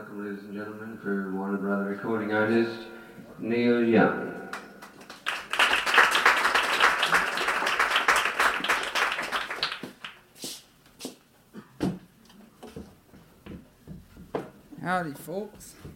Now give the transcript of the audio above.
Welcome, ladies and gentlemen, for Warner Brother recording artist, Neil Young. Howdy, folks.